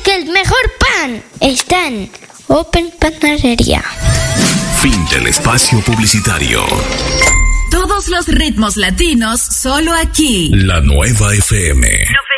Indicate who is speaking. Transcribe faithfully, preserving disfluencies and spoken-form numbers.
Speaker 1: porque el mejor pan está en Open Panadería.
Speaker 2: Fin del espacio publicitario.
Speaker 3: Todos los ritmos latinos, solo aquí.
Speaker 2: La Nueva F M.